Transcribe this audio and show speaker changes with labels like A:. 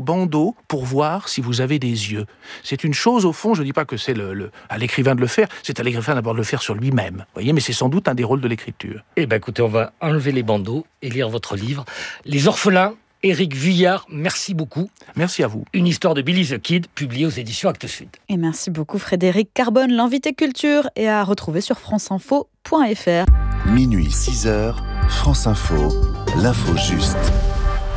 A: bandeau pour voir si vous avez des yeux. C'est une chose, au fond, je ne dis pas que c'est à l'écrivain de le faire, c'est à l'écrivain d'abord de le faire sur lui-même. Vous voyez, mais c'est sans doute un des rôles de l'écriture.
B: Eh bien, écoutez, on va enlever les bandeaux et lire votre livre. Les orphelins, Éric Vuillard, merci beaucoup.
A: Merci à vous.
B: Une histoire de Billy the Kid, publiée aux éditions Actes Sud.
C: Et merci beaucoup Frédéric Carbone, l'invité culture, et à retrouver sur franceinfo.fr.
D: Minuit 6h, France Info, l'info juste.